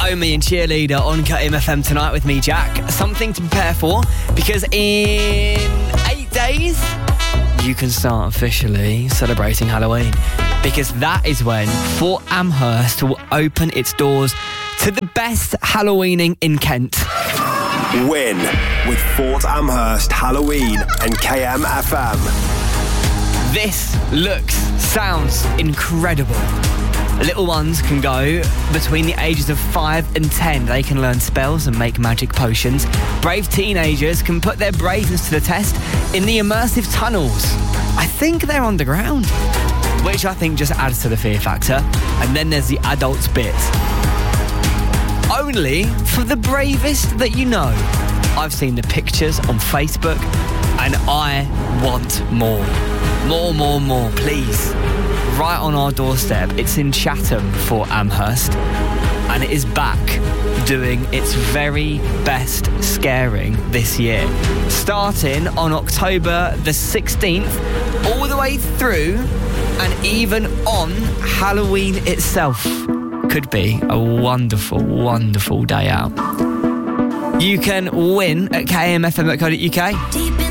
Omi and Cheerleader on KMFM tonight with me, Jack. Something to prepare for, because in 8 days, you can start officially celebrating Halloween. Because that is when Fort Amherst will open its doors to the best Halloweening in Kent. Win with Fort Amherst Halloween and KMFM. This looks, sounds incredible. Little ones can go between the ages of 5 and 10. They can learn spells and make magic potions. Brave teenagers can put their braveness to the test in the immersive tunnels. I think they're underground, which I think just adds to the fear factor. And then there's the adults bit. Only for the bravest that you know. I've seen the pictures on Facebook and I want more. More, please. Right on our doorstep. It's in Chatham for Amherst, and it is back doing its very best scaring this year. Starting on October the 16th, all the way through, and even on Halloween itself. Could be a wonderful, wonderful day out. You can win at kmfm.co.uk.